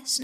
snap.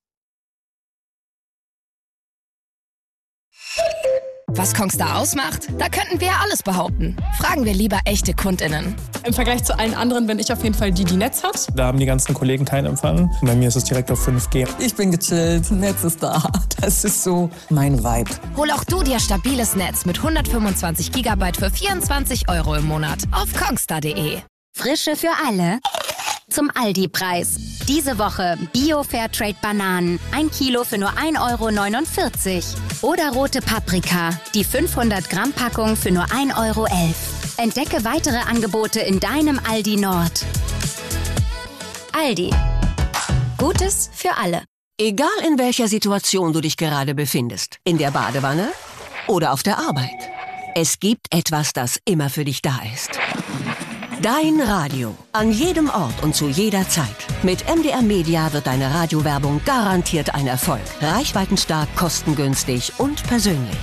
Was Kongstar ausmacht? Da könnten wir ja alles behaupten. Fragen wir lieber echte KundInnen. Im Vergleich zu allen anderen bin ich auf jeden Fall die Netz hat. Da haben die ganzen Kollegen keinen Empfang. Bei mir ist es direkt auf 5G. Ich bin gechillt, Netz ist da. Das ist so mein Vibe. Hol auch du dir stabiles Netz mit 125 GB für 24 € im Monat auf kongstar.de. Frische für alle zum Aldi-Preis. Diese Woche Bio-Fairtrade-Bananen, 1 Kilo für nur 1,49 € Oder rote Paprika, die 500-Gramm-Packung für nur 1,11 €. Entdecke weitere Angebote in deinem Aldi Nord. Aldi. Gutes für alle. Egal in welcher Situation du dich gerade befindest, in der Badewanne oder auf der Arbeit, es gibt etwas, das immer für dich da ist. Dein Radio. An jedem Ort und zu jeder Zeit. Mit MDR Media wird deine Radiowerbung garantiert ein Erfolg. Reichweitenstark, kostengünstig und persönlich.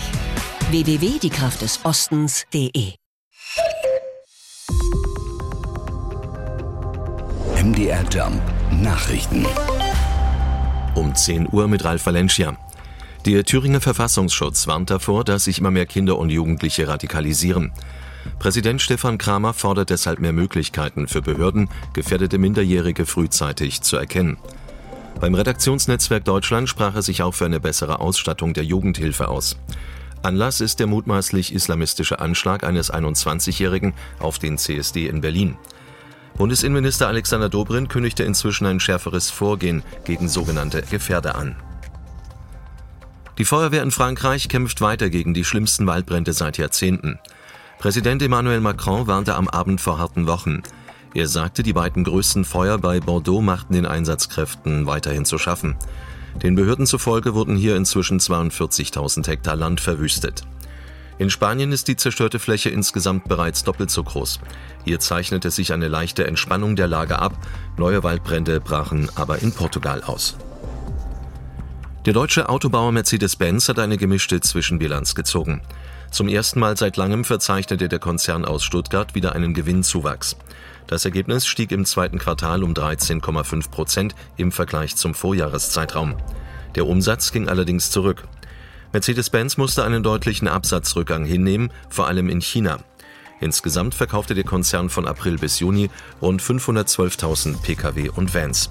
www.diekraftdesostens.de MDR Jump Nachrichten. Um 10 Uhr mit Ralf Valencia. Der Thüringer Verfassungsschutz warnt davor, dass sich immer mehr Kinder und Jugendliche radikalisieren. Präsident Stefan Kramer fordert deshalb mehr Möglichkeiten für Behörden, gefährdete Minderjährige frühzeitig zu erkennen. Beim Redaktionsnetzwerk Deutschland sprach er sich auch für eine bessere Ausstattung der Jugendhilfe aus. Anlass ist der mutmaßlich islamistische Anschlag eines 21-Jährigen auf den CSD in Berlin. Bundesinnenminister Alexander Dobrindt kündigte inzwischen ein schärferes Vorgehen gegen sogenannte Gefährder an. Die Feuerwehr in Frankreich kämpft weiter gegen die schlimmsten Waldbrände seit Jahrzehnten. Präsident Emmanuel Macron warnte am Abend vor harten Wochen. Er sagte, die beiden größten Feuer bei Bordeaux machten den Einsatzkräften weiterhin zu schaffen. Den Behörden zufolge wurden hier inzwischen 42.000 Hektar Land verwüstet. In Spanien ist die zerstörte Fläche insgesamt bereits doppelt so groß. Hier zeichnete sich eine leichte Entspannung der Lage ab. Neue Waldbrände brachen aber in Portugal aus. Der deutsche Autobauer Mercedes-Benz hat eine gemischte Zwischenbilanz gezogen. Zum ersten Mal seit langem verzeichnete der Konzern aus Stuttgart wieder einen Gewinnzuwachs. Das Ergebnis stieg im zweiten Quartal um 13,5% im Vergleich zum Vorjahreszeitraum. Der Umsatz ging allerdings zurück. Mercedes-Benz musste einen deutlichen Absatzrückgang hinnehmen, vor allem in China. Insgesamt verkaufte der Konzern von April bis Juni rund 512.000 Pkw und Vans.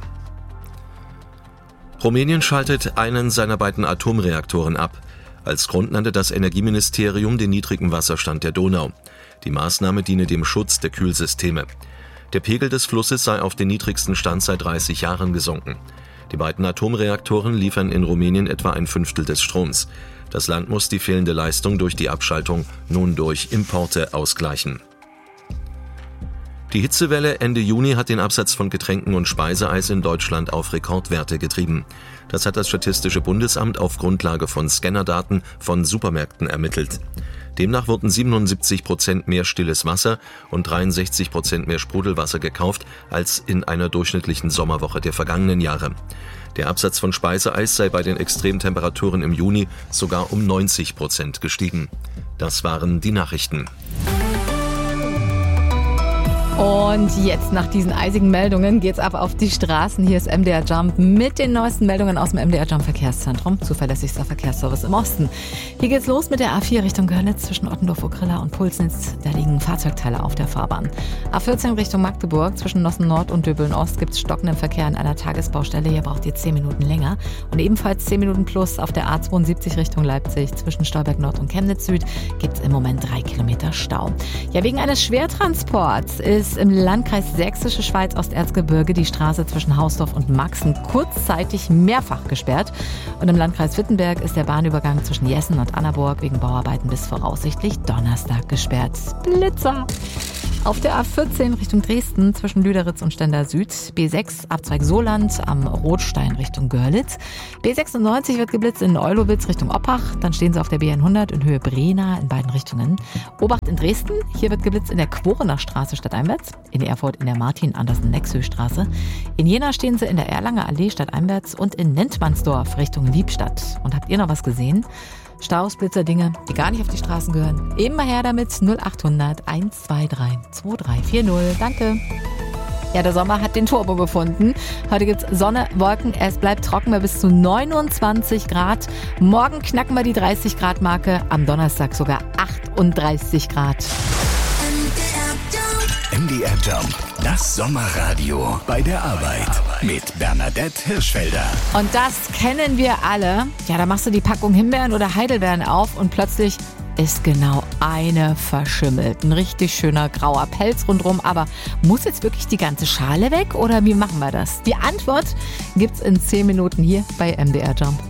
Rumänien schaltet einen seiner beiden Atomreaktoren ab. Als Grund nannte das Energieministerium den niedrigen Wasserstand der Donau. Die Maßnahme diene dem Schutz der Kühlsysteme. Der Pegel des Flusses sei auf den niedrigsten Stand seit 30 Jahren gesunken. Die beiden Atomreaktoren liefern in Rumänien etwa 1/5 des Stroms. Das Land muss die fehlende Leistung durch die Abschaltung nun durch Importe ausgleichen. Die Hitzewelle Ende Juni hat den Absatz von Getränken und Speiseeis in Deutschland auf Rekordwerte getrieben. Das hat das Statistische Bundesamt auf Grundlage von Scannerdaten von Supermärkten ermittelt. Demnach wurden 77% mehr stilles Wasser und 63% mehr Sprudelwasser gekauft als in einer durchschnittlichen Sommerwoche der vergangenen Jahre. Der Absatz von Speiseeis sei bei den Extremtemperaturen im Juni sogar um 90% gestiegen. Das waren die Nachrichten. Und jetzt nach diesen eisigen Meldungen geht's ab auf die Straßen. Hier ist MDR Jump mit den neuesten Meldungen aus dem MDR Jump Verkehrszentrum, zuverlässigster Verkehrsservice im Osten. Hier geht's los mit der A4 Richtung Görlitz zwischen Ottendorf-Okrilla und Pulsnitz. Da liegen Fahrzeugteile auf der Fahrbahn. A14 Richtung Magdeburg zwischen Nossen Nord und Döbeln Ost gibt's stockenden Verkehr an einer Tagesbaustelle. Hier braucht ihr 10 Minuten länger. Und ebenfalls 10 Minuten plus auf der A72 Richtung Leipzig zwischen Stolberg Nord und Chemnitz Süd gibt's im Moment 3 Kilometer Stau. Ja, wegen eines Schwertransports ist im Landkreis Sächsische Schweiz Osterzgebirge die Straße zwischen Hausdorf und Maxen kurzzeitig mehrfach gesperrt. Und im Landkreis Wittenberg ist der Bahnübergang zwischen Jessen und Annaburg wegen Bauarbeiten bis voraussichtlich Donnerstag gesperrt. Blitzer! Auf der A14 Richtung Dresden zwischen Lüderitz und Stendal Süd, B6 Abzweig Soland am Rotstein Richtung Görlitz. B96 wird geblitzt in Eulowitz Richtung Oppach, dann stehen sie auf der B100 in Höhe Brena in beiden Richtungen. Obacht in Dresden, hier wird geblitzt in der Quorener Straße stadteinwärts, in Erfurt in der Martin-Andersen-Nexö-Straße. In Jena stehen sie in der Erlanger Allee stadteinwärts und in Nentmannsdorf Richtung Liebstadt. Und habt ihr noch was gesehen? Staus, Blitzer, Dinge, die gar nicht auf die Straßen gehören. Immer her damit 0800 123 2340. Danke. Ja, der Sommer hat den Turbo gefunden. Heute gibt's Sonne, Wolken, es bleibt trocken bei bis zu 29 Grad. Morgen knacken wir die 30-Grad-Marke, am Donnerstag sogar 38 Grad. MDR Jump, das Sommerradio bei der Arbeit mit Bernadette Hirschfelder. Und das kennen wir alle. Ja, da machst du die Packung Himbeeren oder Heidelbeeren auf und plötzlich ist genau eine verschimmelt. Ein richtig schöner grauer Pelz rundherum. Aber muss jetzt wirklich die ganze Schale weg oder wie machen wir das? Die Antwort gibt's in 10 Minuten hier bei MDR Jump.